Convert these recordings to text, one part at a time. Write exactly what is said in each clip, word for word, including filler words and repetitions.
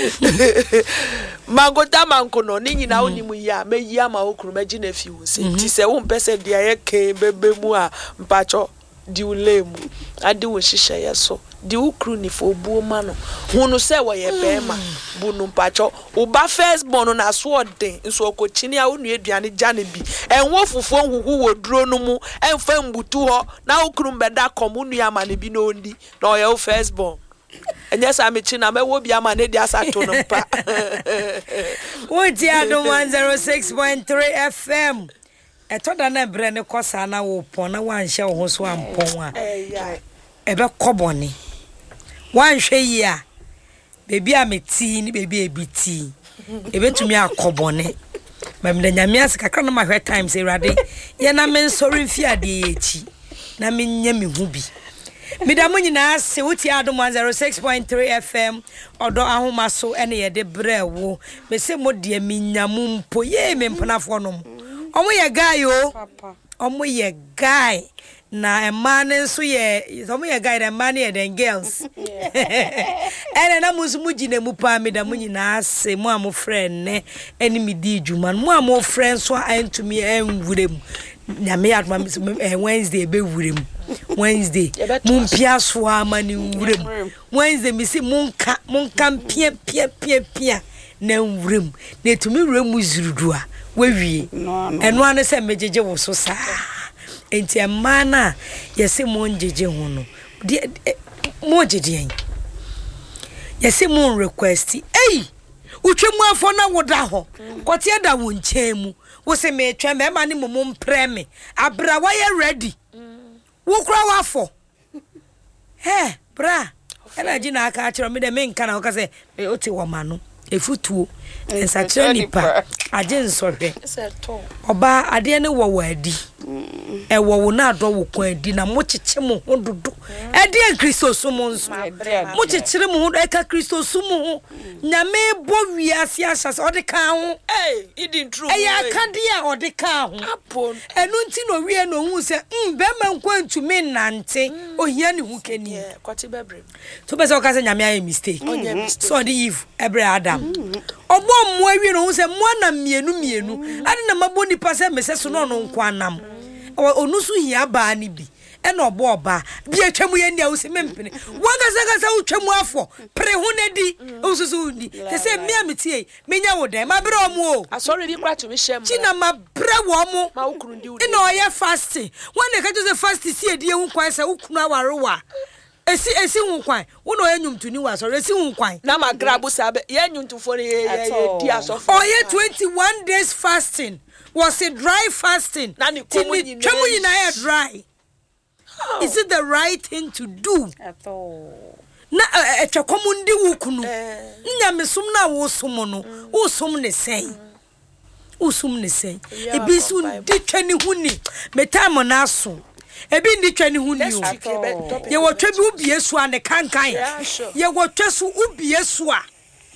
Mangota mankono ni nyina onimu ya meyi ama okuru meji na fi wo se ti se wo mpese dia ye ke bebe mu a mpacho di ulemu ade wo hihye yeso di ukru ni fo buo ma no hunu se wo ye bema bunu mpacho uba first born na so odin nso okochini a onu aduane jane bi enwo fufuo huhu wo duro no mu emfa mbutu ho na ukru mbeda komunu ya ma ne bi no ndi na o ye first born enya sa mechi na mewo bia ma ne dia sato no mpa Woti ado one oh six point three F M eto da na bre ne kosa na wo pon na wan hye wo so ampon a eh ebe koboni wan hwe yi a bebi a meti ni bebi ebiti ebetumi akoboni mamda nyame asika na mahwe times erade ye na men sorry mfi ade echi na mennya me hu bi Midamu nyina se wuti adom one oh six point three F M odo ahoma so ene ye de brewo me se modie minyamu mpo ye me mpanafo nom omo ye guy o papa omo ye guy na ema ne nso ye omo ye guy na ema ne ye den girls ene na musu mugine mu pa midamu nyina se mo am friend ne ene mi di djuma mo am friend so antumi enwurem nyame adma Wednesday be wurem Wednesday mumpia so amani wurem Wednesday mi si munka munka pia pia pia pia na wurem na etumi wurem zurudua wawie eno ane se mejeje wo so sa enti amana yese monjeje ho no monjeje en yese mon request ei utwemu afo na woda ho kote da wo nchemu wo se me twa me ma ne mum preme abra wa ye ready wo kura wafo he bra ena ji na aka akiro me de me nka na wo ka se o ti wo ma no efutuo ensa kire nipa aje nsohwe oba ade ne wo wadi e wo wo na ado wo kwan di na mo chiche mo hododo e de Kristo sumo nso mo chichire mo hodo e ka Kristo sumo nyame bo wiase asase ode ka ho eh idin true e ya ka dia ode ka ho apon enu nti no wie no hu se mbe ma nkwantu me nante ohia ne hu kani kwati bebre to be se o ka se nyame aye mistake so ode Eve ebre Adam obo mo awie no hu se mo na mienu mienu ade na mabo nipa se mese so no no nkwanam onusu hia ba ni bi e no obo oba bi atwamu ye ndia usi mempene wanga saka sa utwamu afo pre hu ne di ususu ndi te se me ametie menya wo den ma bre omo o asori bi kwa to me shem china ma bre wo mo ma ukuru ndi udi ina oye fasting wanda ka jose fast si edi hu kwan sa ukunu awarewa esi esi hu kwan wo no enyumtuni wa so esi hu kwan na ma grabu sabe ye nyumtufo ne ye di asofo oye twenty-one days fasting was a dry fasting. Nani komu nyina dry. Oh. Is it the right thing to do? At all. Na etwa komundi wukunu. Nya mesum na wo som no. Wo som ne sen. Wo som ne sen. Ebi su di twani huni. Metamo na aso. Ebi ndi twani huni o. Ye wo twa bi ubi esu ane kankan. Ye wo twa su ubi esu a.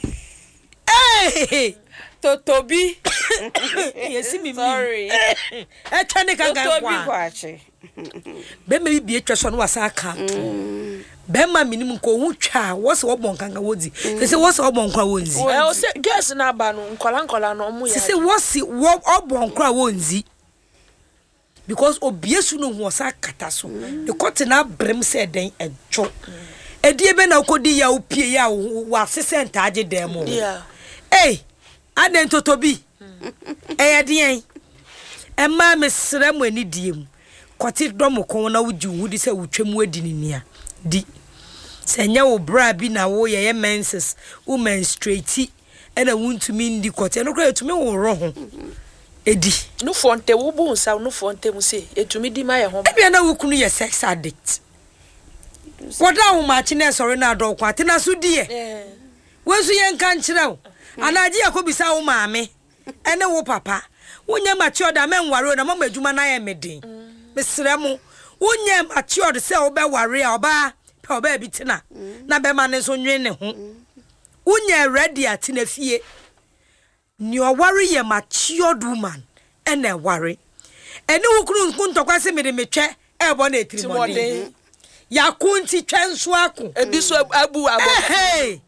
Eh. Totobi. Yes, me sorry. E twane kan kan kwa. Totobi kwache. Be me bi etwa so no wasa aka. Be ma minim ko hu twa wo se wo bon kan kan wodi. Se wo se wo bon kwa wonzi. Eh o se gas na ba no nkola nkola no mu ya. Se wo se wo bon kwa wonzi. Because obiesu no hu wasa kata so. The court na brem se den edwo. Edie be na kodi ya opie ya wa sesenta age dem mo. Yeah. Eh aden totobi eh adien emma mesre mo ani diem kwati dom kon na wuji wudi se wutwam adi nia di senya wo bra bi na wo ye menses wo menstruate ena wuntumi ndi kwati no kra etumi wo ro ho edi no fonte wo bu nsa no fonte mu se etumi di ma ye ho bia na wukunu ye sex addict woda wo ma chi na sori na do kwati na so die eh wensu ye nka nkyerɛw anaji yakobisa wo maame ene wo papa wonya mature da menware na mama adwuma na ye medin mesrɛ mo wonya mature se wo be ware a oba pe oba bi tina na be ma ne so nwen ne ho wonya ready atina fie ni o ware ye mature woman ene ware ene wo kunu nkuntokwa se mede metwe ebo na etirimode ya kunti twenso ako ebi so abu abo hey